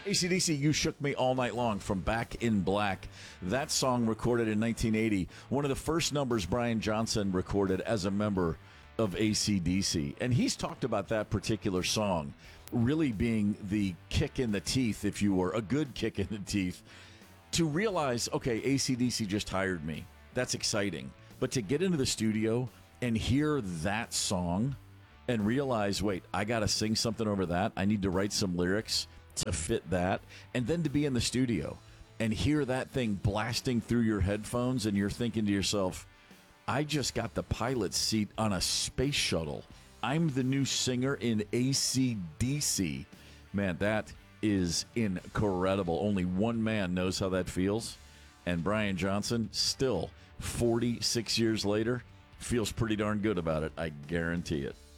AC/DC, You Shook Me All Night Long from Back in Black. That song recorded in 1980. One of the first numbers Brian Johnson recorded as a member of AC/DC. And he's talked about that particular song really being the kick in the teeth, if you were, a good kick in the teeth, to realize, okay, AC/DC just hired me. That's exciting. But to get into the studio and hear that song and realize, wait, I got to sing something over that. I need to write some lyrics to fit that. And then to be in the studio and hear that thing blasting through your headphones and you're thinking to yourself, I just got the pilot's seat on a space shuttle. I'm the new singer in AC/DC. Man, that is incredible. Only one man knows how that feels. And Brian Johnson, still 46 years later, feels pretty darn good about it. I guarantee it.